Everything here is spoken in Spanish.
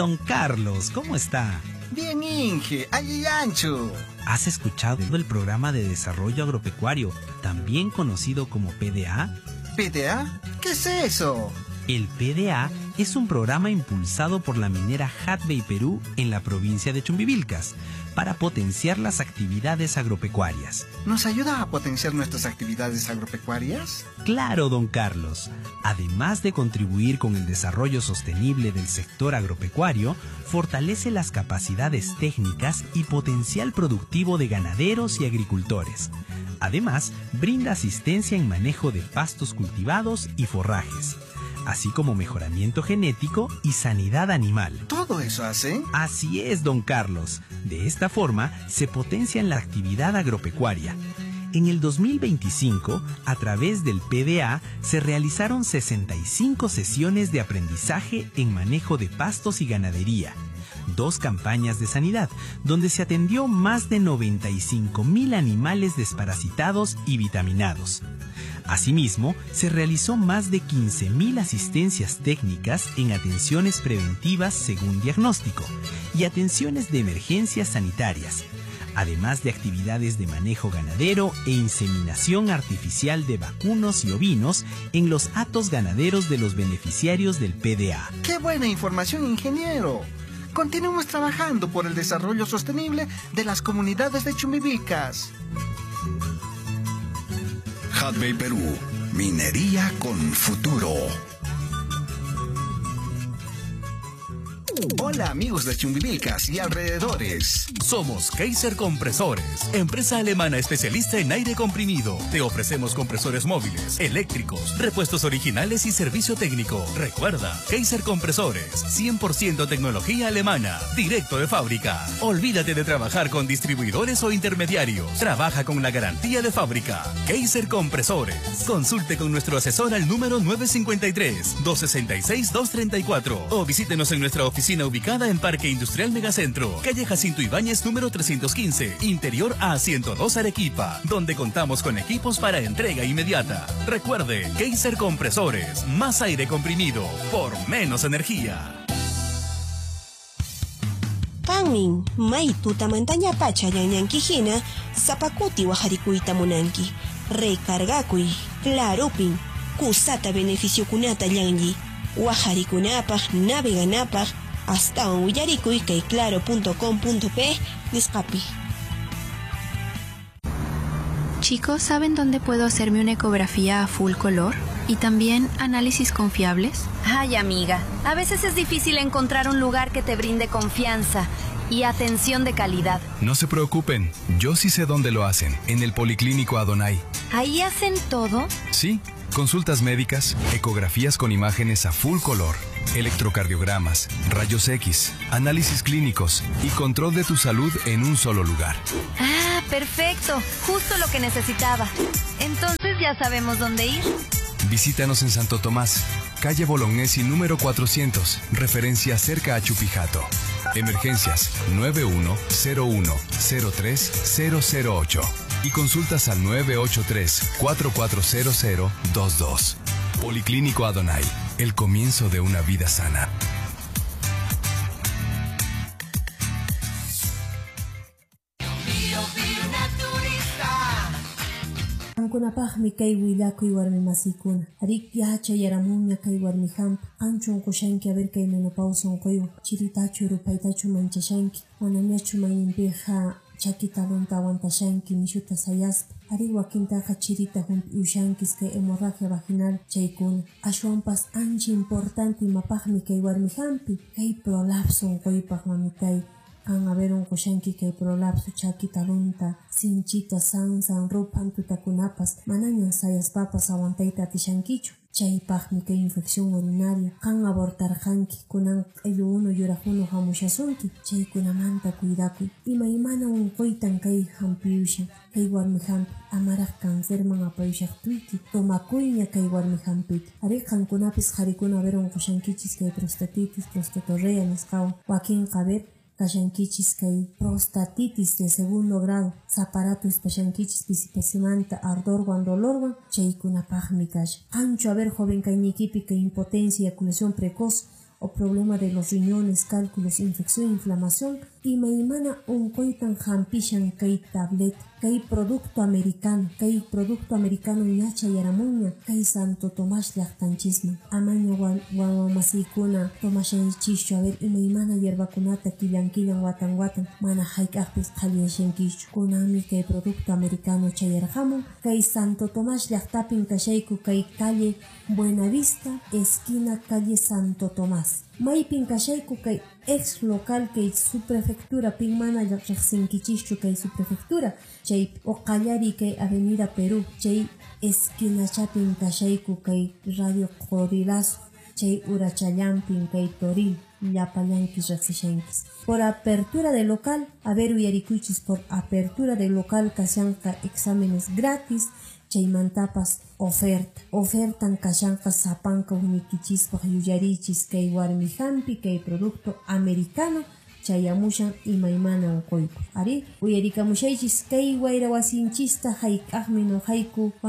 Don Carlos, ¿cómo está? Bien, Inge, allí ancho. ¿Has escuchado el programa de desarrollo agropecuario, también conocido como PDA? ¿PDA? ¿Qué es eso? El PDA es un programa impulsado por la minera Hudbay Perú en la provincia de Chumbivilcas para potenciar las actividades agropecuarias. ¿Nos ayuda a potenciar nuestras actividades agropecuarias? Claro, don Carlos. Además de contribuir con el desarrollo sostenible del sector agropecuario, fortalece las capacidades técnicas y potencial productivo de ganaderos y agricultores. Además, brinda asistencia en manejo de pastos cultivados y forrajes, así como mejoramiento genético y sanidad animal. ¿Todo eso hace? Así es, don Carlos. De esta forma, se potencia la actividad agropecuaria. En el 2025, a través del PDA, se realizaron 65 sesiones de aprendizaje en manejo de pastos y ganadería, 2 campañas de sanidad, donde se atendió más de 95,000 animales desparasitados y vitaminados. Asimismo, se realizó más de 15,000 asistencias técnicas en atenciones preventivas según diagnóstico y atenciones de emergencias sanitarias, además de actividades de manejo ganadero e inseminación artificial de vacunos y ovinos en los hatos ganaderos de los beneficiarios del PDA. ¡Qué buena información, ingeniero! Continuemos trabajando por el desarrollo sostenible de las comunidades de Chumbivilcas. Hudbay Perú, minería con futuro. Hola amigos de Chumbivilcas y alrededores. Somos Kaiser Compresores, empresa alemana especialista en aire comprimido. Te ofrecemos compresores móviles, eléctricos, repuestos originales y servicio técnico. Recuerda, Kaiser Compresores, 100% tecnología alemana, directo de fábrica. Olvídate de trabajar con distribuidores o intermediarios. Trabaja con la garantía de fábrica. Kaiser Compresores. Consulte con nuestro asesor al número 953-266-234 o visítenos en nuestra oficina ubicada en Parque Industrial Megacentro, calle Jacinto Ibáñez número 315, interior A102 Arequipa, donde contamos con equipos para entrega inmediata. Recuerde, Kaiser Compresores, más aire comprimido por menos energía. Kanmin, may tutamantaña pacha yanyankijina, zapakuti wajarikuita munanki, recargakuy, clarupin, kusata beneficio kunata yanyi, wajarikunapaj, naveganapaj, hasta uyarikuy kay claro.com.p nisqapi. Chicos, ¿saben dónde puedo hacerme una ecografía a full color? ¿Y también análisis confiables? Ay, amiga, a veces es difícil encontrar un lugar que te brinde confianza y atención de calidad. No se preocupen, yo sí sé dónde lo hacen, en el Policlínico Adonai. ¿Ahí hacen todo? Sí, consultas médicas, ecografías con imágenes a full color, electrocardiogramas, rayos X, análisis clínicos y control de tu salud en un solo lugar. Ah, perfecto, justo lo que necesitaba. Entonces ya sabemos dónde ir. Visítanos en Santo Tomás, calle Bolognesi número 400, referencia cerca a Chupijato. Emergencias 9101-03008 y consultas al 983-440022. Policlínico Adonai, el comienzo de una vida sana. Kunapaqmi kay willakuy warmi masikuna. Arik yacha yaramunña kay warmi hampi. Anchun qushanki a ver kay menopausa unquywan. Chiritachu rupaytachu manchashanki. Manañachu mayninpiqa chakitalunta aguantashanki nishuta sayaspa. Arik wakintaqa chirita humpi ushankis kay hemorragia vaginal chaykuna. Ashwanpas ancha importante imapaqmi kay warmi hampi. Kay prolapso unquypaq mamitay. Kan haber un qushanki kay prolapso chakitalunta sinchita sansan rupan tutakunapas manañan sayaspapas aguantayta atishankichu. Chaypaqmi kay infección urinaria kan abortarqanki kunan q'illu yuraqunu hamushasunki. Chaykunamanta cuidakuy. Imaymana unquytan kay hampiyushan. Kay warmi hampi amaraq cáncerman apayushaqtuyki. Tomakuyña kay warmi hampita. Ari qankunapis qharikuna haber unqushankichis kay prostatitis, prostatorrea nisqawan. Wakinqa haber kashankichis kay prostatitis de segundo grado, zaparato espashankichis pisipasimanta, ardorwan, dolorwan, chaykunapaqmi kasha. Ancho haber joven kaynikipi kay impotencia, eyaculación precoz, o problema de los riñones, cálculos, infección, inflamación, y maimana unkoitan hampishan kay tablet, kay producto americano ñacha yaramuña, kay Santo Tomás llaqtanchisman. Amaña wawamasikuna tomashanchischu a ver imaymana yerbakunata killan watan mana hayk'aqpis qhaliyanshankischu. Kunanmi kay producto americano chayarqamun, kay Santo Tomás llaqtapin kashayku kay calle Buenavista, esquina calle Santo Tomás. Maypin kashayku kay ex local kay subprefectura pin mana riqsinkichischu kay subprefectura, chay oqallari kay avenida Perú, chay esquina chapin kashayku kay radio Corilazo, chay urachallampin kay Toril, llapallankis riqsishankis. Por apertura de local, a ver uyarikuchis, por apertura de local kashanka exámenes gratis, chaymantapas ofertan kashanka sapanka unikichispaq yuyarichis kay warmi hampi kay producto americano chayamushan imaymana unquyku. Ari uyarikamushaychis kay wayra wasinchista hayk'aqmi noqayku